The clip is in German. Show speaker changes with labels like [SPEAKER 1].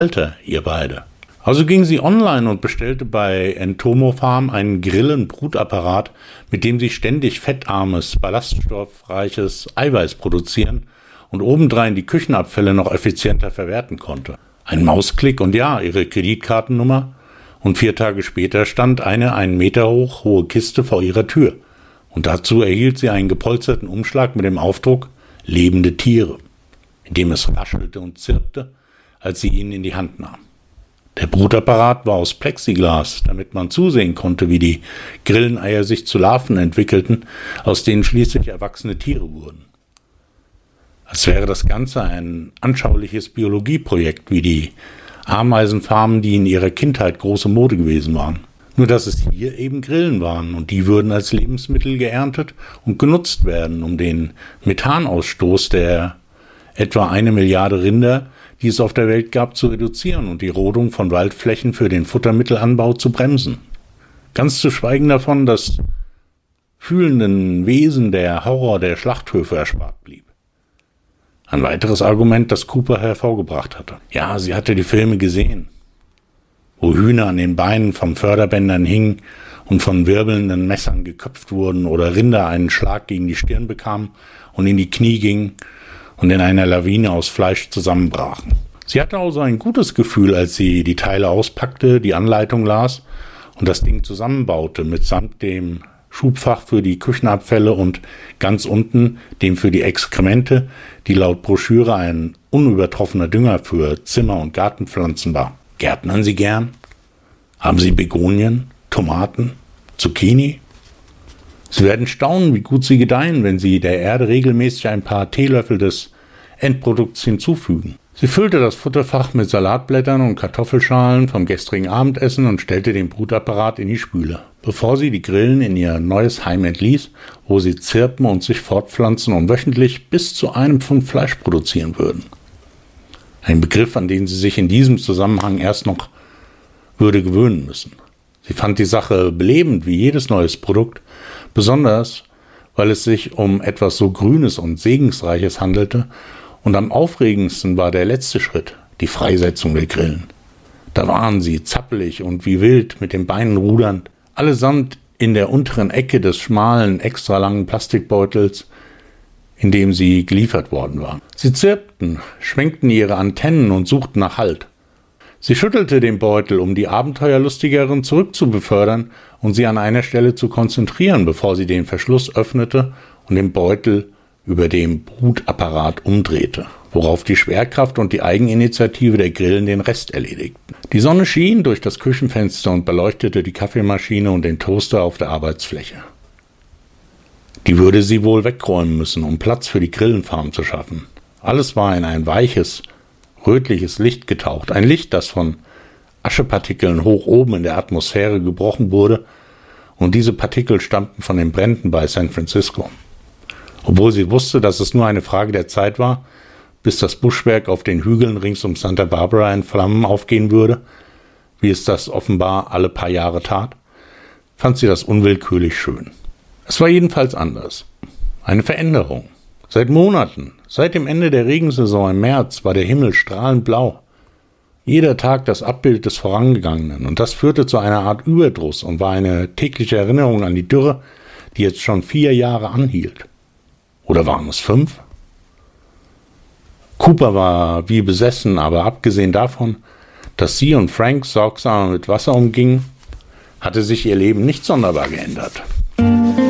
[SPEAKER 1] Alter, ihr beide. Also ging sie online und bestellte bei Entomo Farm einen Grillenbrutapparat, mit dem sie ständig fettarmes, ballaststoffreiches Eiweiß produzieren und obendrein die Küchenabfälle noch effizienter verwerten konnte. Ein Mausklick und ja, ihre Kreditkartennummer, und 4 Tage später stand eine 1 Meter hohe Kiste vor ihrer Tür. Und dazu erhielt sie einen gepolsterten Umschlag mit dem Aufdruck »Lebende Tiere«, in dem es raschelte und zirpte, als sie ihn in die Hand nahm. Der Brutapparat war aus Plexiglas, damit man zusehen konnte, wie die Grilleneier sich zu Larven entwickelten, aus denen schließlich erwachsene Tiere wurden. Als wäre das Ganze ein anschauliches Biologieprojekt, wie die Ameisenfarmen, die in ihrer Kindheit große Mode gewesen waren. Nur dass es hier eben Grillen waren und die würden als Lebensmittel geerntet und genutzt werden, um den Methanausstoß der etwa 1 Milliarde Rinder, die es auf der Welt gab, zu reduzieren und die Rodung von Waldflächen für den Futtermittelanbau zu bremsen. Ganz zu schweigen davon, dass fühlenden Wesen der Horror der Schlachthöfe erspart blieb. Ein weiteres Argument, das Cooper hervorgebracht hatte. Ja, sie hatte die Filme gesehen, wo Hühner an den Beinen von Förderbändern hingen und von wirbelnden Messern geköpft wurden oder Rinder einen Schlag gegen die Stirn bekamen und in die Knie gingen und in einer Lawine aus Fleisch zusammenbrachen. Sie hatte also ein gutes Gefühl, als sie die Teile auspackte, die Anleitung las und das Ding zusammenbaute, mitsamt dem Schubfach für die Küchenabfälle und ganz unten dem für die Exkremente, die laut Broschüre ein unübertroffener Dünger für Zimmer- und Gartenpflanzen war. Gärtnern Sie gern? Haben Sie Begonien, Tomaten, Zucchini? Sie werden staunen, wie gut sie gedeihen, wenn Sie der Erde regelmäßig ein paar Teelöffel des Endprodukts hinzufügen. Sie füllte das Futterfach mit Salatblättern und Kartoffelschalen vom gestrigen Abendessen und stellte den Brutapparat in die Spüle, bevor sie die Grillen in ihr neues Heim entließ, wo sie zirpen und sich fortpflanzen und wöchentlich bis zu 1 Pfund Fleisch produzieren würden. Ein Begriff, an den sie sich in diesem Zusammenhang erst noch würde gewöhnen müssen. Sie fand die Sache belebend wie jedes neues Produkt, besonders weil es sich um etwas so Grünes und Segensreiches handelte, und am aufregendsten war der letzte Schritt, die Freisetzung der Grillen. Da waren sie, zappelig und wie wild, mit den Beinen rudernd, allesamt in der unteren Ecke des schmalen, extra langen Plastikbeutels, in dem sie geliefert worden waren. Sie zirpten, schwenkten ihre Antennen und suchten nach Halt. Sie schüttelte den Beutel, um die Abenteuerlustigeren zurückzubefördern und sie an einer Stelle zu konzentrieren, bevor sie den Verschluss öffnete und den Beutel über dem Brutapparat umdrehte, worauf die Schwerkraft und die Eigeninitiative der Grillen den Rest erledigten. Die Sonne schien durch das Küchenfenster und beleuchtete die Kaffeemaschine und den Toaster auf der Arbeitsfläche. Die würde sie wohl wegräumen müssen, um Platz für die Grillenfarm zu schaffen. Alles war in ein weiches, rötliches Licht getaucht, ein Licht, das von Aschepartikeln hoch oben in der Atmosphäre gebrochen wurde, und diese Partikel stammten von den Bränden bei San Francisco. Obwohl sie wusste, dass es nur eine Frage der Zeit war, bis das Buschwerk auf den Hügeln rings um Santa Barbara in Flammen aufgehen würde, wie es das offenbar alle paar Jahre tat, fand sie das unwillkürlich schön. Es war jedenfalls anders. Eine Veränderung. Seit Monaten, seit dem Ende der Regensaison im März, war der Himmel strahlend blau. Jeder Tag das Abbild des Vorangegangenen, und das führte zu einer Art Überdruss und war eine tägliche Erinnerung an die Dürre, die jetzt schon 4 Jahre anhielt. Oder waren es 5? Cooper war wie besessen, aber abgesehen davon, dass sie und Frank sorgsam mit Wasser umgingen, hatte sich ihr Leben nicht sonderbar geändert.